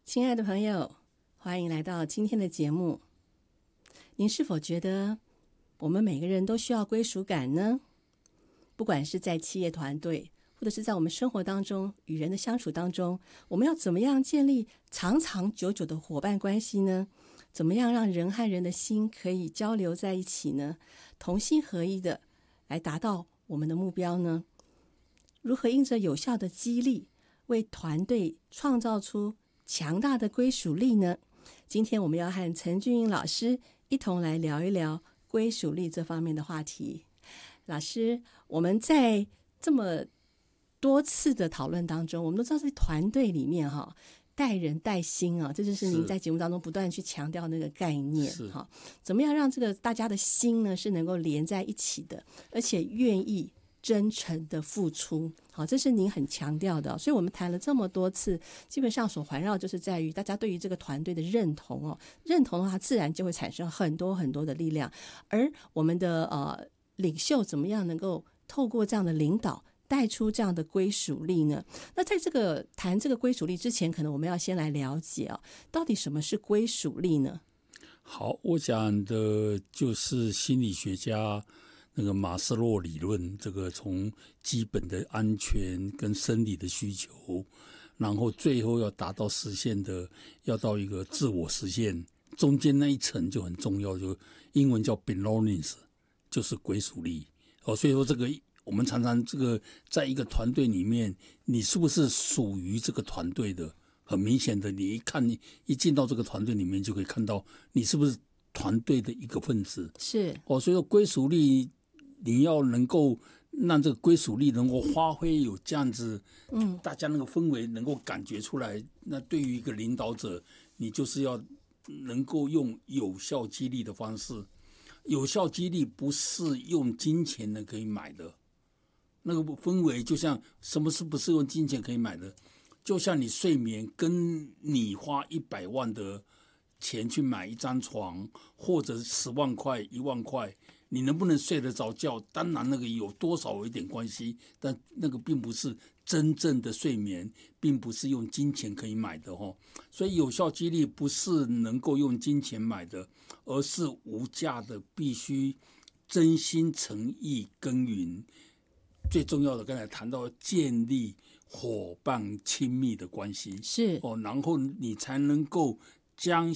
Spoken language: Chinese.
亲爱的朋友，欢迎来到今天的节目。您是否觉得我们每个人都需要归属感呢？不管是在企业团队，或者是在我们生活当中与人的相处当中，我们要怎么样建立长长久久的伙伴关系呢？怎么样让人和人的心可以交流在一起呢？同心合一的来达到我们的目标呢？如何因着有效的激励，为团队创造出强大的归属力呢？今天我们要和陈俊英老师一同来聊一聊归属力这方面的话题。老师，我们在这么多次的讨论当中，我们都知道在团队里面带人带心这就是您在节目当中不断去强调那个概念怎么样让这个大家的心呢是能够连在一起的，而且愿意真诚的付出，这是您很强调的所以我们谈了这么多次，基本上所环绕就是在于大家对于这个团队的认同认同的话自然就会产生很多很多的力量，而我们的领袖怎么样能够透过这样的领导带出这样的归属力呢？那在这个谈这个归属力之前，可能我们要先来了解到底什么是归属力呢？ 好，我讲的就是心理学家那个马斯洛理论，这个从基本的安全跟生理的需求，然后最后要达到实现的，要到一个自我实现，中间那一层就很重要，就英文叫 belongingness， 就是归属力所以说这个我们常常这个在一个团队里面，你是不是属于这个团队的？很明显的，你一进到这个团队里面，就可以看到你是不是团队的一个分子。 是所以说归属力，你要能够让这个归属力能够发挥有这样子，大家那个氛围能够感觉出来。那对于一个领导者，你就是要能够用有效激励的方式。有效激励不是用金钱的可以买的，那个氛围就像什么是不是用金钱可以买的？就像你睡眠跟你花100万的钱去买一张床，或者10万块、1万块，你能不能睡得着觉？当然那个有多少有一点关系，但那个并不是真正的睡眠，并不是用金钱可以买的所以有效激励不是能够用金钱买的，而是无价的，必须真心诚意耕耘。最重要的，刚才谈到建立伙伴亲密的关系， 是然后你才能够将